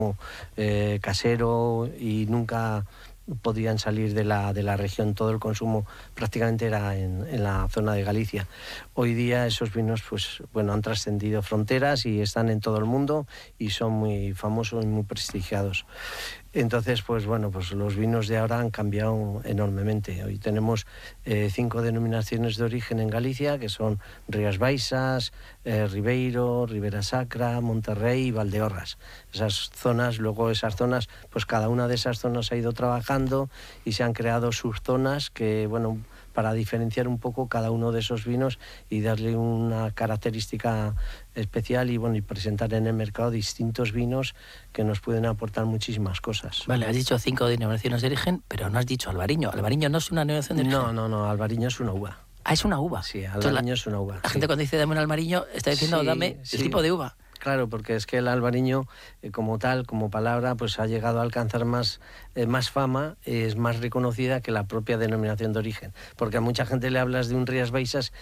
casero y nunca podían salir de la región. Todo el consumo prácticamente era en la zona de Galicia. Hoy día esos vinos pues bueno, han trascendido fronteras y están en todo el mundo y son muy famosos y muy prestigiados. Entonces, pues bueno, pues los vinos de ahora han cambiado enormemente. Hoy tenemos 5 denominaciones de origen en Galicia, que son Rías Baixas, Ribeiro, Ribera Sacra, Monterrey y Valdeorras. Esas zonas, pues cada una de esas zonas ha ido trabajando y se han creado subzonas que, bueno, para diferenciar un poco cada uno de esos vinos y darle una característica especial y bueno, y presentar en el mercado distintos vinos que nos pueden aportar muchísimas cosas. Vale, has dicho 5 denominaciones de origen, pero no has dicho albariño. ¿Albariño no es una denominación de origen? No, albariño es una uva. Ah, es una uva. Sí, albariño es una uva. La gente cuando dice dame un albariño está diciendo dame el tipo de uva. Claro, porque es que el albariño como tal, como palabra, pues ha llegado a alcanzar más fama, es más reconocida que la propia denominación de origen. Porque a mucha gente le hablas de un Rías Baixas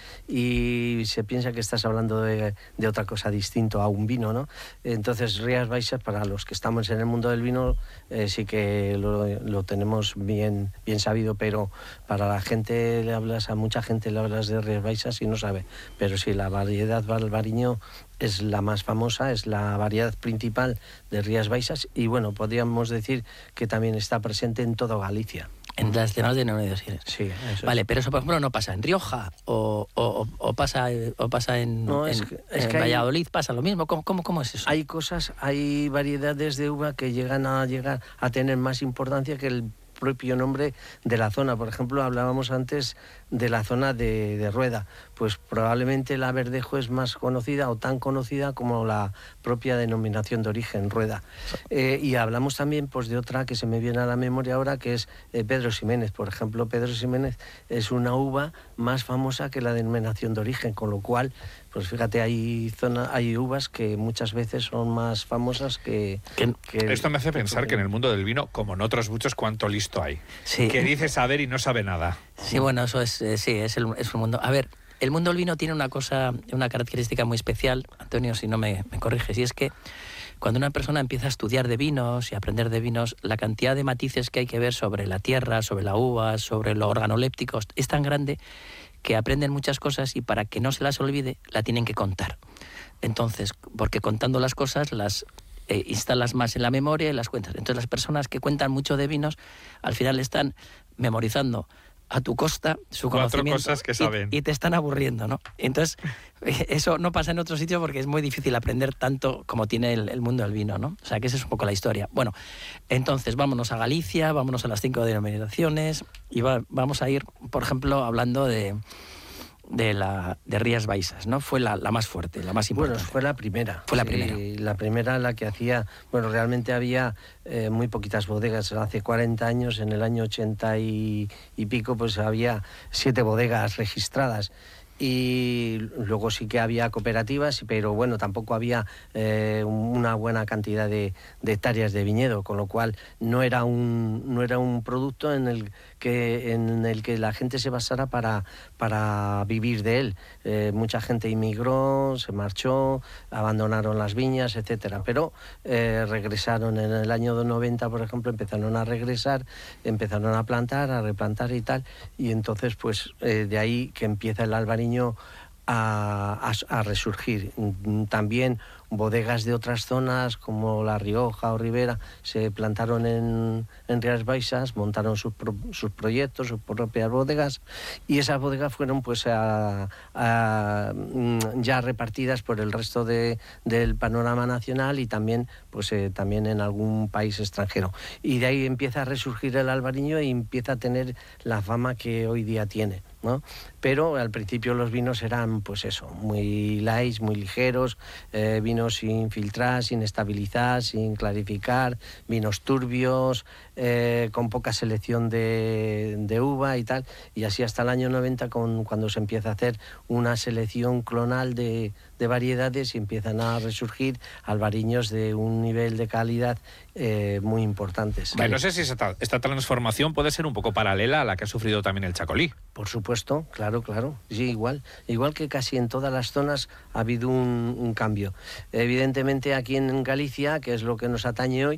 y se piensa que estás hablando de otra cosa distinto a un vino, ¿no? Entonces Rías Baixas, para los que estamos en el mundo del vino, sí que lo tenemos bien sabido, pero para la gente a mucha gente le hablas de Rías Baixas y no sabe. Pero sí, la variedad albariño es la más famosa, es la variedad principal de Rías Baixas y bueno, podríamos decir que también está presente en toda Galicia. En las demás denominaciones. Sí, eso vale, pero eso por ejemplo no pasa en Rioja o pasa en Valladolid, pasa lo mismo. ¿Cómo es eso? Hay variedades de uva que llegan a tener más importancia que el propio nombre de la zona. Por ejemplo, hablábamos antes de la zona de Rueda, pues probablemente la Verdejo es más conocida o tan conocida como la propia denominación de origen, Rueda. Y hablamos también pues de otra que se me viene a la memoria ahora, que es Pedro Ximénez. Por ejemplo, Pedro Ximénez es una uva más famosa que la denominación de origen, con lo cual, pues fíjate, hay uvas que muchas veces son más famosas que Esto me hace pensar que en el mundo del vino, como en otros muchos, cuánto listo hay. Sí. Que dice saber y no sabe nada. Sí, bueno, eso es el mundo. A ver, el mundo del vino tiene una característica muy especial, Antonio, si no me corriges, y es que cuando una persona empieza a estudiar de vinos y a aprender de vinos, la cantidad de matices que hay que ver sobre la tierra, sobre la uva, sobre los organolépticos, es tan grande que aprenden muchas cosas y para que no se las olvide, la tienen que contar. Entonces, porque contando las cosas las instalas más en la memoria y las cuentas. Entonces, las personas que cuentan mucho de vinos, al final están memorizando a tu costa su conocimiento. 4 cosas que saben. Y te están aburriendo, ¿no? Entonces, eso no pasa en otro sitio porque es muy difícil aprender tanto como tiene el mundo del vino, ¿no? O sea, que esa es un poco la historia. Bueno, entonces vámonos a Galicia, vámonos a las 5 denominaciones y vamos a ir, por ejemplo, hablando de Rías Baixas, ¿no? Fue la más fuerte, la más importante. Bueno, fue la primera. Fue la primera. La primera, la que hacía... Bueno, realmente había muy poquitas bodegas. Hace 40 años, en el año 80 y pico, pues había 7 bodegas registradas. Y luego sí que había cooperativas, pero bueno, tampoco había una buena cantidad de hectáreas de viñedo, con lo cual no era un producto en el que la gente se basara para vivir de él. Mucha gente inmigró, se marchó, abandonaron las viñas, etcétera, pero regresaron en el año 90, por ejemplo, empezaron a regresar, empezaron a plantar, a replantar y tal, y entonces pues de ahí que empieza el albariño a resurgir. También bodegas de otras zonas como La Rioja o Ribera se plantaron en Rías Baixas, montaron sus proyectos, sus propias bodegas, y esas bodegas fueron pues ya repartidas por el resto del panorama nacional y también pues también en algún país extranjero, y de ahí empieza a resurgir el albariño y empieza a tener la fama que hoy día tiene, ¿no? Pero al principio los vinos eran pues eso, muy light, muy ligeros, vinos sin filtrar, sin estabilizar, sin clarificar, vinos turbios, con poca selección de uva y tal, y así hasta el año 90 cuando se empieza a hacer una selección clonal de de variedades y empiezan a resurgir albariños de un nivel de calidad muy importantes. Que no sé si esta transformación puede ser un poco paralela a la que ha sufrido también el chacolí. Por supuesto, claro. Sí, igual que casi en todas las zonas ha habido un cambio. Evidentemente aquí en Galicia, que es lo que nos atañe hoy,